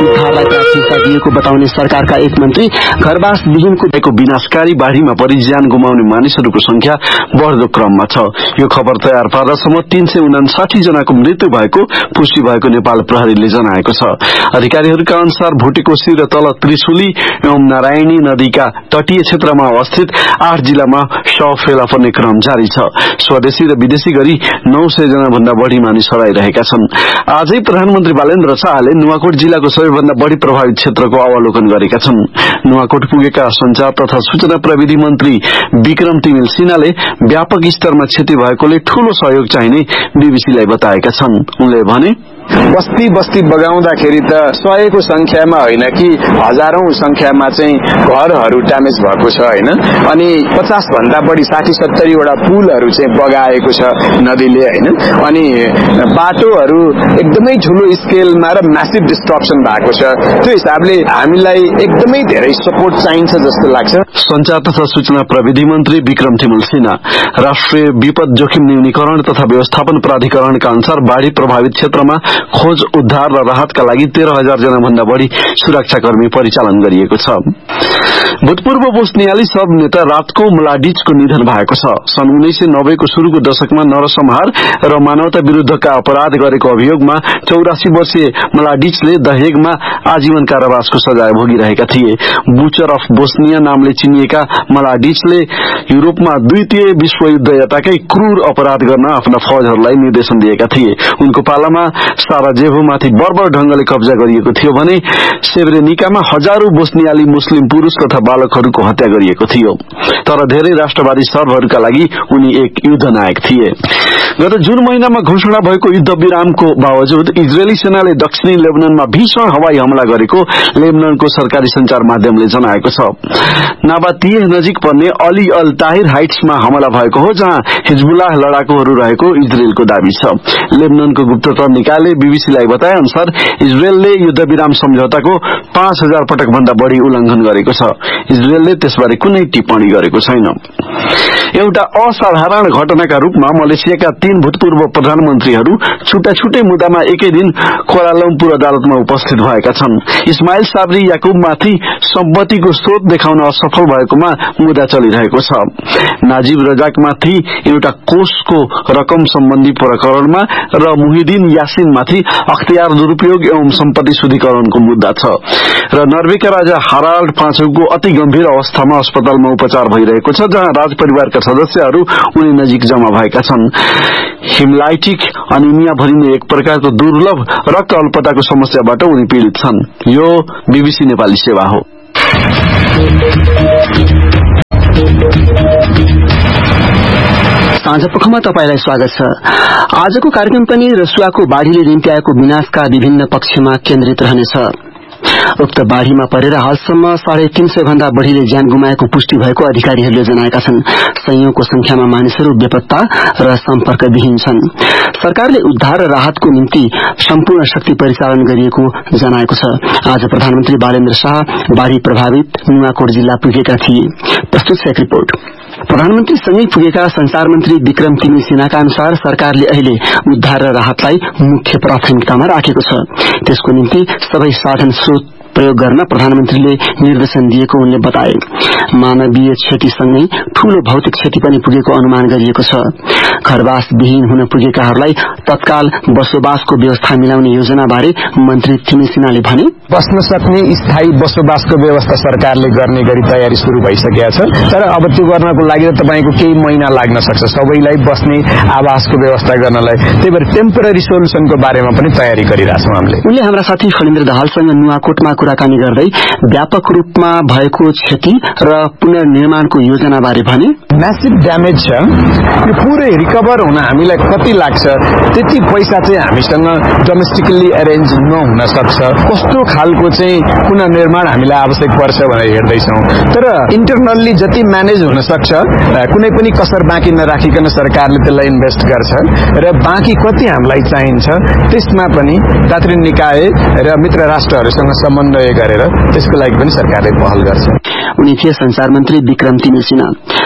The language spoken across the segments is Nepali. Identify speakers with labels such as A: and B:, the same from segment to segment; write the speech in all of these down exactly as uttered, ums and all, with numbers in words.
A: उद्धारलाई प्राथमिकता दिएको बताउने सरकारका एक मन्त्री घरवास विहीनको विनाशकारी बाढ़ीमा परि ज्यान गुमाउने मानिसहरूको संख्या बढ्दो क्रममा छ। यो खबर तयार पार्दासम्म तीन सय उनासाठी जनाको मृत्यु भएको पुष्टि भएको नेपाल प्रहरीले जनाएको छ। अधिकारीहरूका अनुसार भुटेकोशी र तल त्रिशुली एवं नारायणी नदीका तटीय क्षेत्रमा अवस्थित आठ जिल्लामा शव फेला पर्ने क्रम जारी छ। स्वदेशी र विदेशी गरी नौ सय जना भन्दा बढ़ी मानिस हराइरहेका छन्। आजै प्रधानमन्त्री बालेन्द्र शाहले नुवाकोट जिल्लाको सबैभन्दा बढ़ी प्रभावित क्षेत्रको अवलोकन गरेका छन्। नुवाकोट पुगेका संचार तथा सूचना प्रविधि मन्त्री विक्रम तिमिल सिन्हाले व्यापक स्तरमा क्षति भएकोले ठूलो सहयोग चाहिने बीबीसीलाई बताएका छन्। उनले भने
B: बस्ती बस्ती बगाउँदाखेरि त सयको संख्यामा होइन कि हजारौं संख्यामा चाहिँ घरहरू ड्यामेज भएको छ हैन। अनि पचास भन्दा बढी साठी सत्तरी वटा पुलहरू चाहिँ बगाएको छ नदीले हैन। अनि बाटोहरू एकदमै ठूलो स्केलमा र म्यासिभ डिस्ट्रक्सन भएको छ। त्यो हिसाबले हामीलाई एकदमै धेरै सपोर्ट चाहिन्छ जस्तो लाग्छ।
A: संचार तथा सूचना प्रविधि मन्त्री विक्रम तिमिल सिन्हा राष्ट्रिय विपद जोखिम न्यूनीकरण तथा व्यवस्थापन प्राधिकरणका अनुसार बाढ़ी प्रभावित क्षेत्रमा खोज उद्धार र राहतका लागि तेह्र हजार जना भन्दा बढ़ी सुरक्षाकर्मी परिचालन गरिएको छ। भूतपूर्व बोस्नियाली सब नेता रातको मलाडिचको निधन भएको छ। सन् उन्नाइस सय नब्बेको शुरूको दशकमा नरसंहार र मानवता विरूद्धका अपराध गरेको अभियोगमा चौरासी वर्षीय मलाडिचले द हेगमा आजीवन कारावासको सजाय भोगिरहेका थिए। बुचर अफ बोस्निया नामले चिनिएका मलाडिचले युरोपमा द्वितीय विश्वयुद्ध यताकै क्रूर अपराध गर्न आफ्ना फौजहरूलाई निर्देशन दिएका थिए। उनको पालामा साराजेभोमाथि बर्बर ढंगले कब्जा गरिएको थियो भने सेब्रेनिकामा हजारौं बोस्नियाली मुस्लिम पुरूष तथा बालकहरूको हत्या गरिएको थियो। तर धेरै राष्ट्रवादी सर्बहरूका लागि उनी एक युद्ध नायक थिए। गत जुन महिनामा घोषणा भएको युद्ध विरामको बावजुद इजरायली सेनाले दक्षिणी लेबननमा भीषण हवाई हमला गरेको लेबननको सरकारी संचार माध्यमले जनाएको छ। नाबातिह नजिक पर्ने अली अल ताहिर हाइट्समा हमला भएको हो, जहाँ हिजबुल्लाह लडाकुहरू रहेको इजरायलको दावी छ। लेबननको गुप्तचर निकायले बीबीसीलाई बताए अनुसार इजरायलले युद्ध विराम सम्झौताको पाँच हजार पटक भन्दा बढ़ी उल्लंघन गरेको छ। इजरायलले त्यसबारे कुनै टिप्पणी गरेको छैन। एउटा असाधारण घटनाका रूपमा मलेसियाका तीन भूतपूर्व प्रधानमन्त्रीहरू छुट्टा छुट्टै मुद्दामा एकै दिन कोलालम्पुर अदालतमा उपस्थित भएका छन्। इस्माइल साब्री याकुबमाथि सम्पत्तिको स्रोत देखाउन असफल भएकोमा मुद्दा चलिरहेको छ। नाजिब रजाकमाथि एउटा कोषको रकम सम्बन्धी प्रकरणमा र मुहिद्दिन यासिनमाथि अख्तियार दुरूपयोग एवं सम्पत्ति शुद्धिकरणको मुद्दा छ। र नर्वेका राजा हाराल्ड पाँचौंको अति गम्भीर अवस्थामा अस्पतालमा उपचार भइरहेको छ, जहाँ राज परिवारका सदस्यहरू उनी नजिक जम्मा भएका छन्। हिमलाइटिक अनिमिया भनिने एक प्रकारको दुर्लभ रक्त अल्पताको समस्याबाट उनी पीड़ित छन्। यो बीबीसी नेपाली सेवा हो। साँझपखमा तपाईलाई स्वागत छ। आजको कार्यक्रम पनि रसुवाको बाढ़ीले निम्त्याएको विनाशका विभिन्न पक्षमा केन्द्रित रहनेछ। उक्त बाढ़ीमा परेर हालसम्म साढे तीन सय भन्दा बढ़ीले ज्यान गुमाएको पुष्टि भएको अधिकारीहरूले जनाएका छन्। सयौंको संख्यामा मानिसहरू बेपत्ता र सम्पर्कविहीन छन्। सरकारले उद्धार र राहतको निम्ति सम्पूर्ण शक्ति परिचालन गरिएको जनाएको छ। आज प्रधानमन्त्री बालेन्द्र शाह बाढ़ी प्रभावित नुवाकोट जिल्ला पुगेका थिए। प्रस्तुत छ एक रिपोर्ट। प्रधानमन्त्री सँगै पुगेका संचार मन्त्री विक्रम तिमिल सिन्हाका अनुसार सरकारले अहिले उद्धार र राहतलाई मुख्य प्राथमिकतामा राखेको छ। त्यसको निम्ति सबै साधन स्रोत प्रयोग गर्न प्रधानमन्त्रीले निर्देशन दिएको उनले बताए। मानवीय क्षतिसँगै ठूलो भौतिक क्षति पनि पुगेको अनुमान गरिएको छ। घरवास विहीन हुन पुगेकाहरूलाई तत्काल बसोबासको व्यवस्था मिलाउने योजना बारे मन्त्री तिमिल सिन्हाले भने,
B: बस्न सक्ने स्थायी बसोबासको व्यवस्था सरकारले गर्ने गरी तयारी शुरू भइसकेको छ। तर अब त्यो गर्नको लागि तपाईको केही महिना लाग्न सक्छ सबैलाई बस्ने आवासको व्यवस्था गर्नलाई। त्यही भएर टेम्पररी सोलुसनको बारेमा पनि तयारी गरिरहेछौं हामीले।
A: उनले हाम्रा साथी फणिन्द्र दाहालसँग नुवाकोटमा कुराकानी गर्दै व्यापक रूपमा भएको क्षति र पुनर्निर्माणको योजना बारे भने,
B: म्यासिभ ड्यामेज छ। यो पुरै रिकभर हुन हामीलाई कति लाग्छ त्यति पैसा चाहिँ हामीसँग डोमेस्टिकली एरेन्ज नहुन सक्छ। कस्तो खालको चाहिँ पुनर्निर्माण हामीलाई आवश्यक पर्छ भनेर हेर्दैछौं। तर इन्टरनल्ली जति म्यानेज हुन सक्छ, कुनै पनि कसर बाँकी नराखिकन सरकारले त्यसलाई इन्भेस्ट गर्छ र बाँकी कति हामीलाई चाहिन्छ त्यसमा पनि दात्री निकाय र मित्र राष्ट्रहरूसँग समन्वय गरेर त्यसको लागि पनि सरकारले पहल गर्छ।
A: उनी थिए संचार मन्त्री विक्रम तिमिल सिन्हा।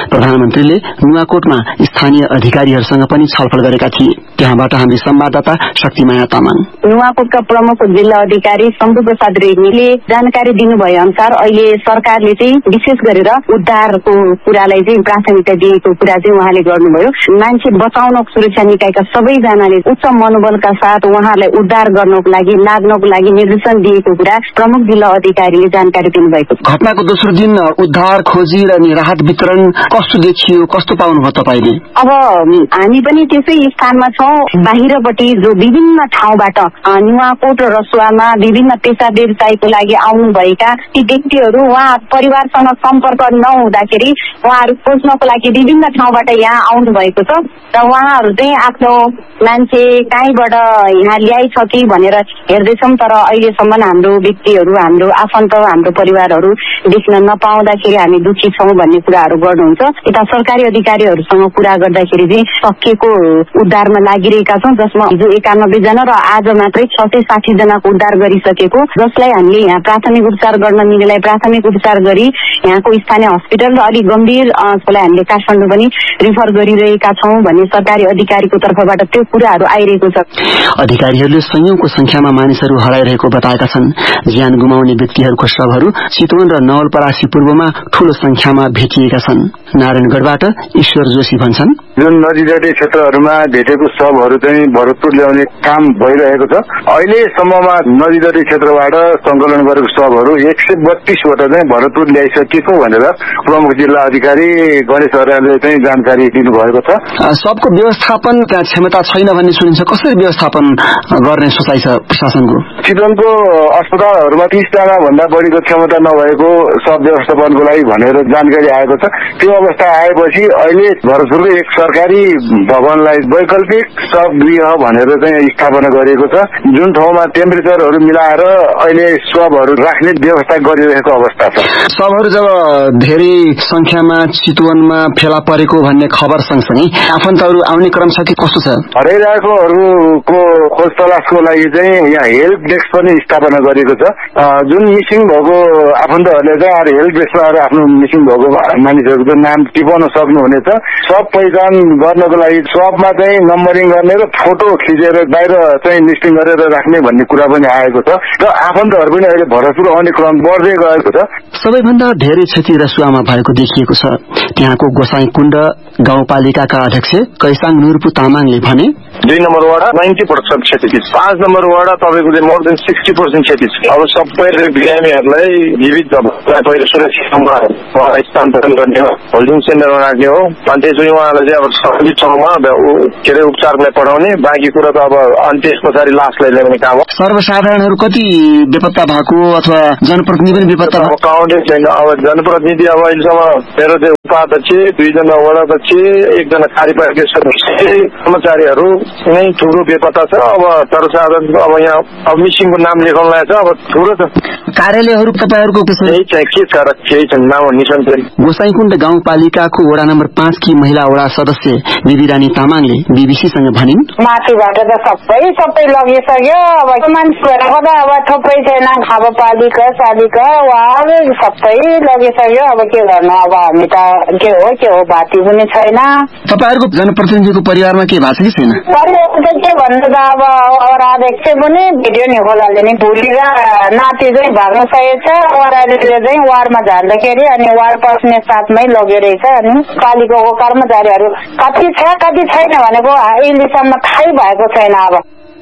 C: प्रधानमन्त्रीले नुवाकोटमा स्थानीय अधिकारीहरूसँग पनि छलफल गरेका थिए। त्यहाँबाट हाम्री संवाददाता शक्तिमाया तामाङ।
D: नुवाकोटका प्रमुख जिल्ला अधिकारी शम्भु प्रसाद रेग्मीले जानकारी दिनुभए अनुसार अहिले सरकारले चाहिँ विशेष गरेर उद्धारको कुरालाई चाहिँ प्राथमिकता दिएको कुरा चाहिँ उहाँले गर्नुभयो। मान्छे बचाउन सुरक्षा निकायका सबैजनाले उच्च मनोबलका साथ उहाँलाई उद्धार गर्नको लागि लाग्नको लागि निर्देशन दिएको कुरा प्रमुख जिल्ला अधिकारीले जानकारी दिनुभएको छ।
C: घटनाको दोस्रो दिन उद्धार खोजी र राहत वितरण कस्तो देखियो, कस्तो पाउनुभयो तपाईले?
D: अब हामी पनि त्यसै स्थानमा छौं। बाहिरपट्टि जो विभिन्न ठाउँबाट नुवाकोट र रसुवामा विभिन्न पेशा व्यवसायको लागि आउनुभएका ती व्यक्तिहरू उहाँ परिवारसँग सम्पर्क नहुँदाखेरि उहाँहरू खोज्नको लागि विभिन्न ठाउँबाट यहाँ आउनु भएको छ र उहाँहरू चाहिँ आफ्नो मान्छे कहीँबाट यहाँ ल्याइछ कि भनेर हेर्दैछौँ। तर अहिलेसम्म हाम्रो व्यक्तिहरू, हाम्रो आफन्त, हाम्रो परिवारहरू देख्न नपाउँदाखेरि हामी दुखी छौँ भन्ने कुराहरू गर्नुहुन्छ। यता सरकारी अधिकारीहरूसँग कुरा गर्दाखेरि चाहिँ सकिएको उद्धारमा लागिरहेका छौँ, जसमा हिजो एकानब्बे जना र आज मात्रै छ सय साठी जनाको उद्धार गरिसकेको, जसलाई हामीले यहाँ प्राथमिक उपचार गर्न मिलेलाई प्राथमिक उपचार गरी यहाँको स्थानीय हस्पिटल र अलिक गम्भीरलाई हामीले काठमाडौँ पनि रिफर गरिरहेका छौँ भन्ने सरकारी अधिकारीको तर्फबाट त्यो कुराहरू आइरहेको छ।
C: अधिकारीहरूले सयौंको संख्यामा मानिसहरू हराइरहेको बताएका छन्। ज्यान गुमाउने व्यक्तिहरूको शवहरू चितवन र नवलपरासी पूर्वमा ठूलो संख्यामा भेटिएका छन्। नारायणगढबाट ईश्वर जोशी भन्छन्,
E: जुन नदीतटीय क्षेत्रहरूमा भेटेको शवहरू चाहिँ भरतपुर ल्याउने काम भइरहेको छ। अहिलेसम्ममा नदीतटीय क्षेत्रबाट संकलन गरेको शवहरू एक सय बत्तीसवटा चाहिँ भरतपुर ल्याइसकेको भनेर प्रमुख जिल्ला अधिकारी गणेश अर्यालले चाहिँ जानकारी दिनुभएको छ।
C: सबको व्यवस्थापन त्यहाँ क्षमता छैन भन्ने सुनिन्छ। कसरी व्यवस्थापन गर्ने सोचाइ छ प्रशासनको?
E: चितवनको अस्पतालहरूमा तीस जना भन्दा बढीको क्षमता नभएको सब व्यवस्थापनको लागि भनेर जानकारी आएको छ। त्यो अवस्था आएपछि अहिले भरतपुरको एक सरकारी भवनलाई वैकल्पिक सब गृह भनेर चाहिँ स्थापना गरिएको छ, जुन ठाउँमा टेम्परेचरहरू मिलाएर अहिले सबहरू राख्ने व्यवस्था गरिरहेको अवस्था छ।
C: सबहरू जब धेरै संख्यामा चितवनमा फेला परेको भन्ने खबर सँगसँगै आफन्तहरू आउने क्रम छ कि कस्तो छ?
E: हराइरहेकोहरूको खोज तलासको लागि चाहिँ यहाँ हेल्प डेस्क पनि स्थापना गरिएको छ। जुन मिसिङ भएको आफन्तहरूले चाहिँ हेल्प डेस्कमा आएर आफ्नो मिसिङ भएको मानिसहरूको नाम टिपाउन सक्नुहुनेछ। सब पहिचान गर्नको लागि सबमा चाहिँ नम्बरिङ गर्ने र फोटो खिचेर बाहिर चाहिँ लिस्टिङ गरेर राख्ने भन्ने कुरा पनि आएको छ र आफन्तहरू पनि अहिले भरतपुर आउने क्रम बढ्दै गएको छ।
C: सबैभन्दा धेरै क्षति रसुवामा भएको देखिएको छ। त्यहाँको गोसाईकुण्ड गाउँपालिकाका अध्यक्ष कैसाङ नुर्पु तामाङले भने,
F: दुई नम्बर वाडा नाइन्टी प्रतिशत क्षति, पाँच नम्बर वाडा तपाईँको चाहिँ मोर देन सिक्सटी पर्सेन्ट क्षति छ। अब सबै बिरामीहरूलाई जीवित पहिलो सुरक्षितमा स्थानान्तरण गर्ने हो, होल्डिङ सेन्टरमा राख्ने हो। अनि त्यसपछि उहाँलाई चाहिँ अब सबै ठाउँमा के अरे उपचारलाई पठाउने, बाँकी कुरा त अब अनि त्यस पछाडि लासलाई ल्याउने काम हो।
C: सर्वसाधारणहरू कति बेपत्ता भएको अथवा जनप्रतिनिधि पनि बेपत्ता भएको
F: काउन्टै छैन। अब जनप्रतिनिधि अब अहिलेसम्म मेरो चाहिँ उपाध्यक्ष, दुईजना वडाध्यक्ष, एकजना कार्यपालिका सदस्य, कर्मचारीहरू नै ठुलो बेपत्ता छ। अब सर्वसाधारण अब यहाँ अब मिसिङको नाम लेखाउनलाई छ, अब ठुलो छ।
C: कार्यालयहरू तपाईँहरूको
F: केही छ के छ र केही छ नाम निशान छैन।
C: गोसाईकुण्ड गाउँपालिकाको वडा नम्बर पाँच की महिला वडा सदस्य बिबी रानी तामाङले बीबीसीसँग भनिन्,
G: माथिबाट त सबै सबै लगिसक्यो। अब मान्छेहरूको त अब थुप्रै छैन, खाबो पालिका सालिका वार सबै लगिसक्यो। अब के गर्नु, अब हामी त के हो के हो भाती पनि छैन।
C: तपाईँहरूको जनप्रतिनिधिको परिवारमा के भएको छ कि छैन?
G: परिवार त के भन्नु त अब अध्यक्ष पनि भिडियो नि खोलाले नि भोलि र नाति चाहिँ भाग्न सकेको छ। वडाले चाहिँ वारमा झार्दाखेरि अनि वार पस्ने साथमै लग्यो रहेछ। अनि पालिकाको कर्मचारीहरू कति छ कति छैन भनेको अहिलेसम्म थाहै भएको छैन। अब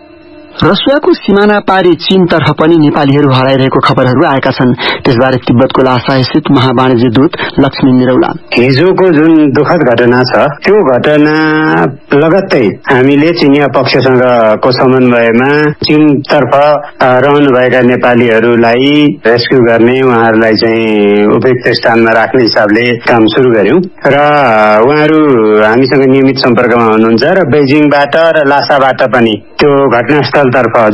C: रसियाको सिमाना पारी चीनतर्फ पनि नेपालीहरू हराइरहेको खबरहरू आएका छन्। त्यसबारे तिब्बतको लासा स्थित महावाणिज्य दूत लक्ष्मी निरौला,
H: हिजोको जुन दुःखद घटना छ त्यो घटना लगत्तै हामीले चिनिया पक्षसँगको समन्वयमा चीनतर्फ रहनुभएका नेपालीहरूलाई रेस्क्यु गर्ने, उहाँहरूलाई चाहिँ उपयुक्त स्थानमा राख्ने हिसाबले काम सुरु गर्यौं र उहाँहरू हामीसँग नियमित सम्पर्कमा हुनुहुन्छ र बेजिङबाट र लासाबाट पनि त्यो घटनास्थल तर्फ